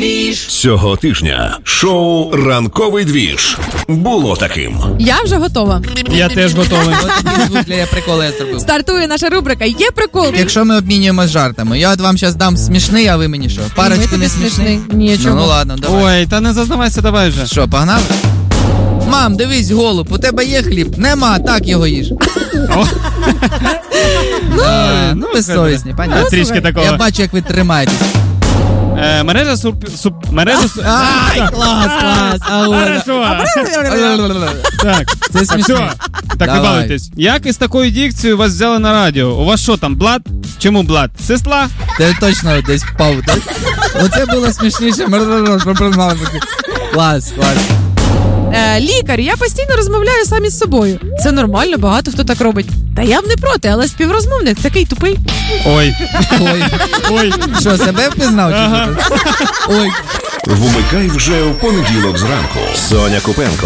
Цього тижня шоу «Ранковий двіж» було таким. Я вже готова. Я теж готовий. От такий звук для прикола я зробив. Стартує наша рубрика «Є прикол». Якщо ми обмінюємось жартами, я от вам зараз дам смішний, а ви мені що? Парочку не смішний? Ні, чому? Ну ладно, давай. Ой, та не зазнавайся, давай вже. Що, погнали? Мам, дивись, голуб, у тебе є хліб? Нема, так його їж. Ну, безсовісні, понятно. Трішки такого. Я бачу, як ви тримаєтесь. Мережа Ай, клас. Хорошо. Так, Це смішно. все. Так, не Давай. балуйтесь. Як із такою дикцією вас взяли на радіо? У вас що там, блат? Чому блат? Сестла? Ти точно десь впав, так? Оце було смішніше. Клас. Лікар, я постійно розмовляю сам із собою. Це нормально, багато хто так робить. Та я б не проти, але співрозмовник такий тупий. Ой. Ой. Що, себе впізнав? Чи що тут? Ой. Вмикай вже в понеділок зранку. Соня Купенко